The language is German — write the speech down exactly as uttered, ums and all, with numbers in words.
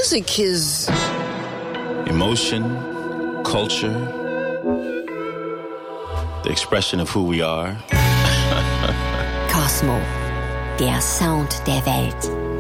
music is emotion, culture, the expression of who we are. Cosmo, der Sound der Welt.